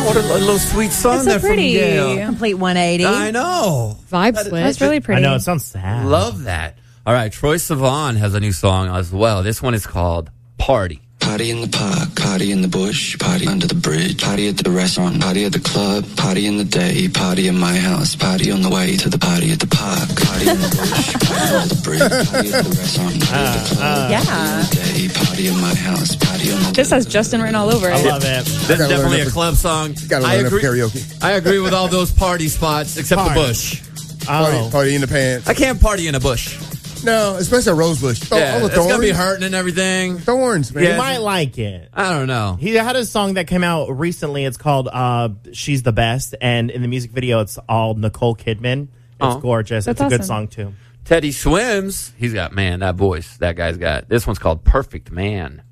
what a little sweet song It's there so pretty. from Gail. Complete 180. I know. Vibe switch. That's really pretty. I know, it sounds sad. Love that. All right, Troye Sivan has a new song as well. This one is called Party. Party in the park, party in the bush, party under the bridge, party at the restaurant, party at the club, party in the day, party in my house, party on the way to the party at the park, party in the bush, party under the bridge, party at the restaurant, party at the club, Yeah. party in the day, party in my house, party on the This has Justin written all over it. I love it. This is gotta definitely learn a that club song. Gotta learn that for karaoke. I agree with all those party spots except Party. the bush. Oh. Party in the pants. I can't party in a bush. No, especially a rose bush. Oh, all the it's thorns. gonna be hurting and everything. Thorns, man. You Yeah. might like it. I don't know. He had a song that came out recently. It's called She's the Best. And in the music video, it's all Nicole Kidman. It's gorgeous. That's it's a good awesome. song, too. Teddy Swims. He's got, man, that voice that guy's got. This one's called Perfect Man.